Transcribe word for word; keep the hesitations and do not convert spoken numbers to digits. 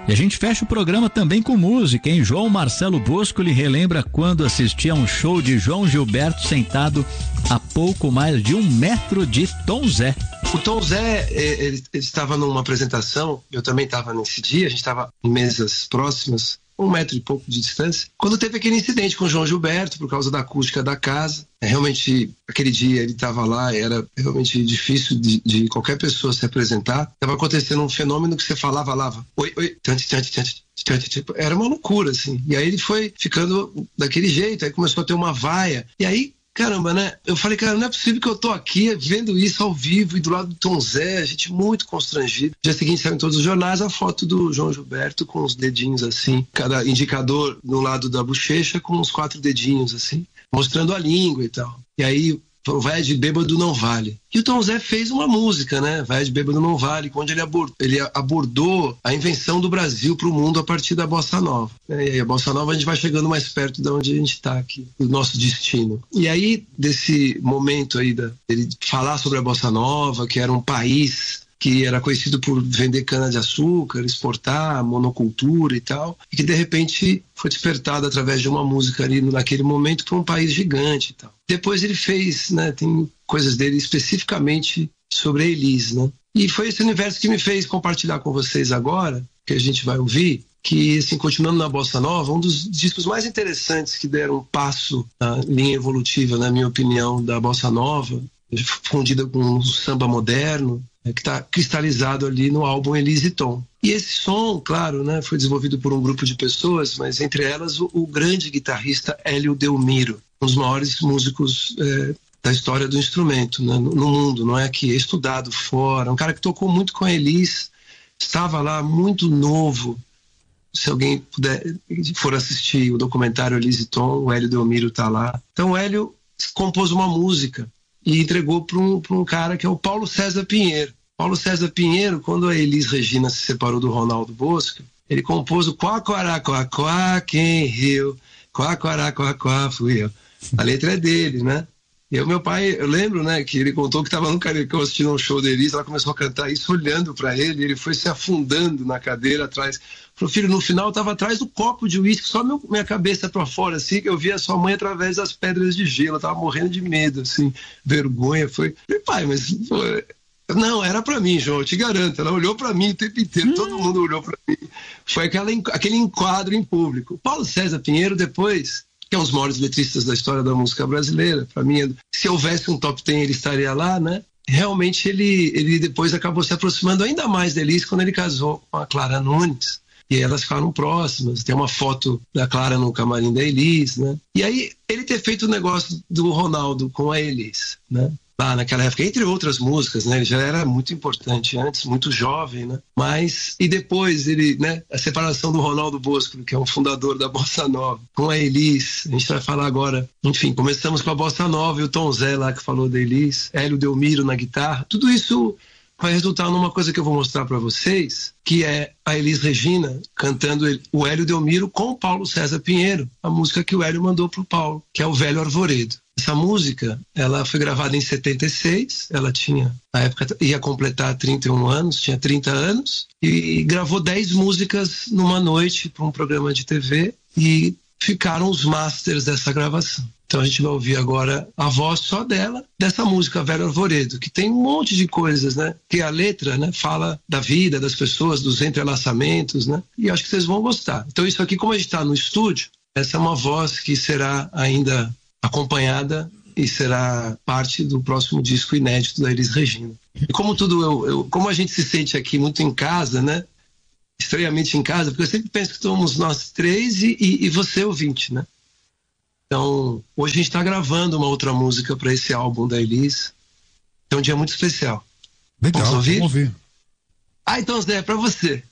E a gente fecha o programa também com música, hein? João Marcelo Bosco lhe relembra quando assistia a um show de João Gilberto sentado a pouco mais de um metro de Tom Zé. O Tom Zé, ele, ele estava numa apresentação, eu também estava nesse dia, a gente estava em mesas próximas, um metro e pouco de distância, quando teve aquele incidente com o João Gilberto, por causa da acústica da casa. É, realmente, aquele dia ele estava lá, era realmente difícil de, de qualquer pessoa se apresentar. Estava acontecendo um fenômeno que você falava, lava, oi, oi, tante, tante, tante, tante, tipo, era uma loucura, assim. E aí ele foi ficando daquele jeito, aí começou a ter uma vaia, e aí, caramba, né? Eu falei, cara, não é possível que eu tô aqui vendo isso ao vivo e do lado do Tom Zé, a gente muito constrangido. No dia seguinte saiu em todos os jornais a foto do João Gilberto com os dedinhos assim, cada indicador no lado da bochecha com os quatro dedinhos assim, mostrando a língua e tal. E aí, o Vai de Bêbado Não Vale. E o Tom Zé fez uma música, né? Vai de Bêbado Não Vale, onde ele abordou, ele abordou a invenção do Brasil para o mundo a partir da Bossa Nova. E aí a Bossa Nova a gente vai chegando mais perto de onde a gente está aqui, do nosso destino. E aí, desse momento aí, da, ele falar sobre a Bossa Nova, que era um país que era conhecido por vender cana-de-açúcar, exportar, monocultura e tal, e que de repente foi despertado através de uma música ali naquele momento para um país gigante e tal. Depois ele fez, né, tem coisas dele especificamente sobre a Elis, né? E foi esse universo que me fez compartilhar com vocês agora, que a gente vai ouvir, que, assim, continuando na Bossa Nova, um dos discos mais interessantes que deram um passo na linha evolutiva, na minha opinião, da Bossa Nova, fundida com o samba moderno, que está cristalizado ali no álbum Elis e Tom. E esse som, claro, né, foi desenvolvido por um grupo de pessoas, mas entre elas o, o grande guitarrista Hélio Delmiro, um dos maiores músicos é, da história do instrumento, né, no, no mundo, não é aqui, é estudado fora, um cara que tocou muito com a Elis, estava lá muito novo. Se alguém puder, for assistir o documentário Elis e Tom, o Hélio Delmiro está lá. Então o Hélio compôs uma música e entregou para um, para um cara que é o Paulo César Pinheiro. Paulo César Pinheiro, quando a Elis Regina se separou do Ronaldo Bosco, ele compôs o Quá, Quará, Quá, Quá, quem riu, Quá, Quará, Quá, Quá, fui eu. A letra é dele, né? E o meu pai, eu lembro, né, que ele contou que estava no Carecão assistindo um show da Elis, ela começou a cantar isso olhando para ele, e ele foi se afundando na cadeira atrás. Falou, filho, no final eu estava atrás do copo de uísque, só meu, minha cabeça para fora, assim, que eu via a sua mãe através das pedras de gelo, eu tava morrendo de medo, assim, vergonha. Foi, falei, pai, mas... Pô, não, era pra mim, João, eu te garanto. Ela olhou pra mim o tempo inteiro, hum. todo mundo olhou pra mim. Foi aquela, aquele enquadro em público. Paulo César Pinheiro, depois, que é um dos maiores letristas da história da música brasileira, pra mim, se houvesse um top dez, ele estaria lá, né? Realmente, ele, ele depois acabou se aproximando ainda mais da Elis quando ele casou com a Clara Nunes. E elas ficaram próximas. Tem uma foto da Clara no camarim da Elis, né? E aí, ele ter feito o negócio do Ronaldo com a Elis, né? Lá naquela época, entre outras músicas, né? Ele já era muito importante antes, muito jovem, né? Mas, e depois ele, né? A separação do Ronaldo Bosco, que é um fundador da Bossa Nova, com a Elis, a gente vai falar agora, enfim, começamos com a Bossa Nova e o Tom Zé lá que falou da Elis, Hélio Delmiro na guitarra, tudo isso vai resultar numa coisa que eu vou mostrar para vocês, que é a Elis Regina cantando o Hélio Delmiro com o Paulo César Pinheiro, a música que o Hélio mandou pro Paulo, que é o Velho Arvoredo. Essa música, ela foi gravada em setenta e seis, ela tinha, na época, ia completar trinta e um anos, tinha trinta anos, e gravou dez músicas numa noite para um programa de T V, e ficaram os masters dessa gravação. Então a gente vai ouvir agora a voz só dela, dessa música Velho Arvoredo, que tem um monte de coisas, né? Que a letra, né, fala da vida, das pessoas, dos entrelaçamentos, né? E acho que vocês vão gostar. Então isso aqui, como a gente está no estúdio, essa é uma voz que será ainda acompanhada e será parte do próximo disco inédito da Elis Regina. E como tudo, eu, eu, como a gente se sente aqui muito em casa, né? Estranhamente em casa, porque eu sempre penso que somos nós três e, e, e você, ouvinte, né? Então, hoje a gente está gravando uma outra música para esse álbum da Elis. É um dia muito especial. Legal, vamos ouvir? Vamos ouvir. Ah, então, Zé, é para você.